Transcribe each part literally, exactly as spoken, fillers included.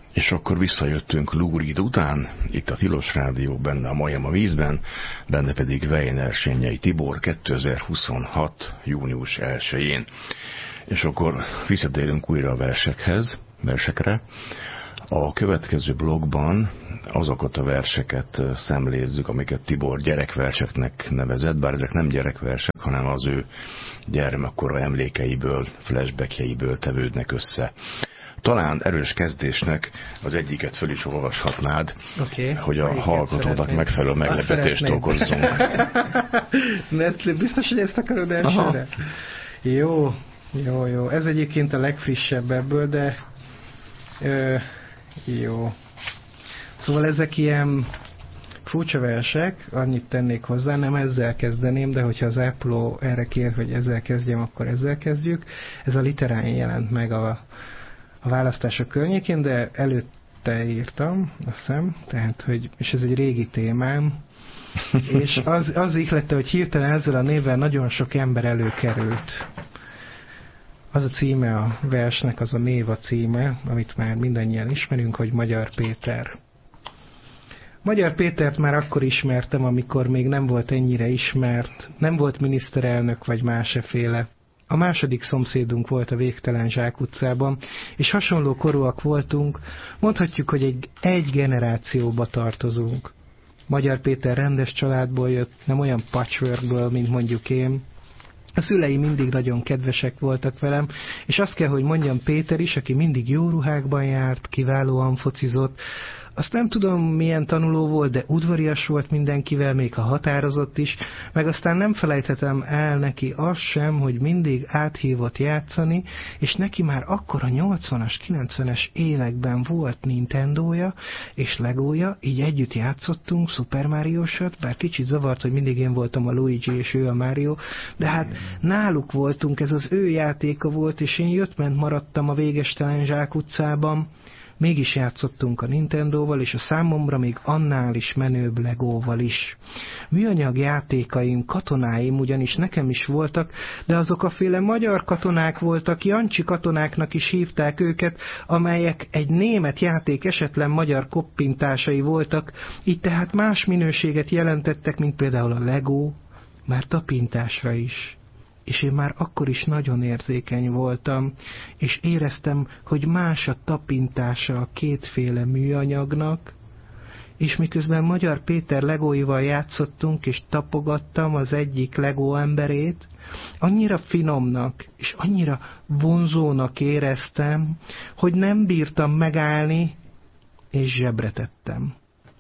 És akkor visszajöttünk Lúrid után, itt a Tilos Rádió, benne a Majom a vízben, benne pedig Weiner Sényei Tibor kétezer-huszonhat. június elsején. És akkor visszatérünk újra a versekhez, versekre. A következő blogban azokat a verseket szemlézzük, amiket Tibor gyerekverseknek nevezett, bár ezek nem gyerekversek, hanem az ő gyermekkora emlékeiből, flashbackjeiből tevődnek össze. Talán erős kezdésnek az egyiket föl is olvashatnád, okay, hogy a hallgatónak megfelelő meglepetést okozzunk. Biztos, hogy ezt akarod elsőre? Jó, jó, jó. Ez egyébként a legfrissebb ebből, de ö, jó. Szóval ezek ilyen furcsa versek, annyit tennék hozzá, nem ezzel kezdeném, de hogyha az ápoló erre kér, hogy ezzel kezdjem, akkor ezzel kezdjük. Ez a Literán jelent meg a a választások környékén, de előtte írtam, azt hiszem, tehát, hogy, és ez egy régi témám, és az, az ihlette, hogy hirtelen ezzel a névvel nagyon sok ember előkerült. Az a címe a versnek, az a név a címe, amit már mindannyian ismerünk, hogy Magyar Péter. Magyar Pétert már akkor ismertem, amikor még nem volt ennyire ismert, nem volt miniszterelnök vagy máseféle. A második szomszédunk volt a végtelen zsákutcában, és hasonló korúak voltunk, mondhatjuk, hogy egy, egy generációba tartozunk. Magyar Péter rendes családból jött, nem olyan patchworkből, mint mondjuk én. A szülei mindig nagyon kedvesek voltak velem, és azt kell, hogy mondjam, Péter is, aki mindig jó ruhákban járt, kiválóan focizott. Azt nem tudom, milyen tanuló volt, de udvarias volt mindenkivel, még ha határozott is, meg aztán nem felejthetem el neki azt sem, hogy mindig áthívott játszani, és neki már akkor a nyolcvanas, kilencvenes években volt Nintendója és Legója, így együtt játszottunk Super Mario-sat, bár kicsit zavart, hogy mindig én voltam a Luigi és ő a Mario, de hát náluk voltunk, ez az ő játéka volt, és én jött-ment maradtam a végestelen zsákutcában. Mégis játszottunk a Nintendóval, és a számomra még annál is menőbb Legóval is. Műanyag játékaim, katonáim ugyanis nekem is voltak, de azok a féle magyar katonák voltak, Jancsi katonáknak is hívták őket, amelyek egy német játék esetlen magyar koppintásai voltak, így tehát más minőséget jelentettek, mint például a Legó, már tapintásra is. És én már akkor is nagyon érzékeny voltam, és éreztem, hogy más a tapintása a kétféle műanyagnak, és miközben Magyar Péter legóival játszottunk, és tapogattam az egyik legó emberét, annyira finomnak, és annyira vonzónak éreztem, hogy nem bírtam megállni, és zsebre tettem.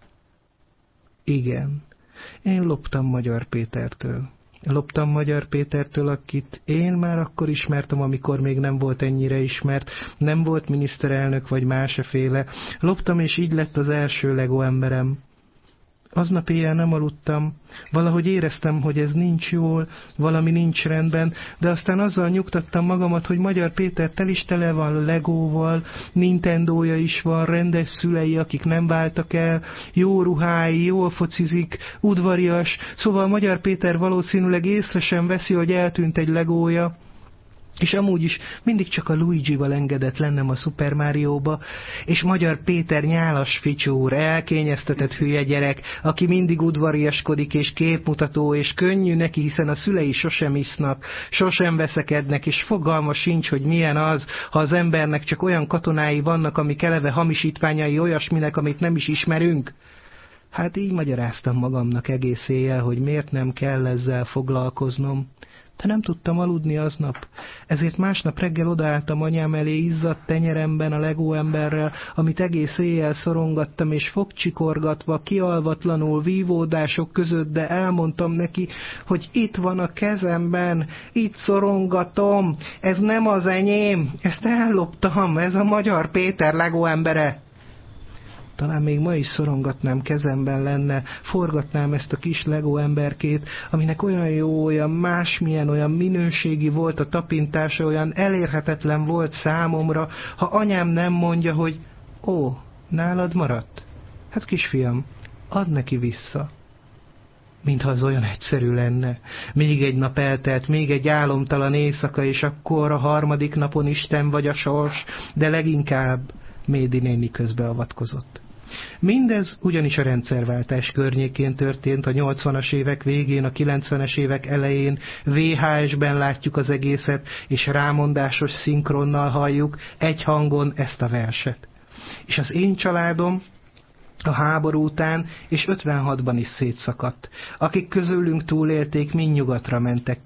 Igen, én loptam Magyar Pétertől. Loptam Magyar Pétertől, akit én már akkor ismertem, amikor még nem volt ennyire ismert, nem volt miniszterelnök vagy máseféle. Loptam, és így lett az első Legó emberem. Aznap éjjel nem aludtam, valahogy éreztem, hogy ez nincs jól, valami nincs rendben, de aztán azzal nyugtattam magamat, hogy Magyar Péter tel is tele van Legóval, Nintendója is van, rendes szülei, akik nem váltak el, jó ruhái, jól focizik, udvarias, szóval Magyar Péter valószínűleg észre sem veszi, hogy eltűnt egy Legója. És amúgy is mindig csak a Luigi-val engedett lennem a Super Mario-ba, és Magyar Péter nyálas ficsúr, elkényeztetett hülye gyerek, aki mindig udvariaskodik és képmutató, és könnyű neki, hiszen a szülei sosem isznak, sosem veszekednek, és fogalma sincs, hogy milyen az, ha az embernek csak olyan katonái vannak, amik eleve hamisítványai olyasminek, amit nem is ismerünk. Hát így magyaráztam magamnak egész éjjel, hogy miért nem kell ezzel foglalkoznom. De nem tudtam aludni aznap, ezért másnap reggel odaálltam anyám elé izzadt tenyeremben a Legó emberrel, amit egész éjjel szorongattam, és fogcsikorgatva, kialvatlanul vívódások között, de elmondtam neki, hogy itt van a kezemben, itt szorongatom, ez nem az enyém, ezt elloptam, ez a Magyar Péter Legó embere. Talán még ma is szorongatnám, kezemben lenne, forgatnám ezt a kis Legó emberkét, aminek olyan jó, olyan másmilyen, olyan minőségi volt a tapintása, olyan elérhetetlen volt számomra, ha anyám nem mondja, hogy ó, nálad maradt? Hát kisfiam, add neki vissza. Mintha az olyan egyszerű lenne. Még egy nap eltelt, még egy álomtalan éjszaka, és akkor a harmadik napon Isten vagy a sors, de leginkább Médi néni közbeavatkozott. Mindez ugyanis a rendszerváltás környékén történt, a nyolcvanas évek végén, a kilencvenes évek elején, vé há es-ben látjuk az egészet, és rámondásos szinkronnal halljuk egy hangon ezt a verset. És az én családom a háború után és ötvenhatban is szétszakadt. Akik közülünk túlélték, mind nyugatra mentek,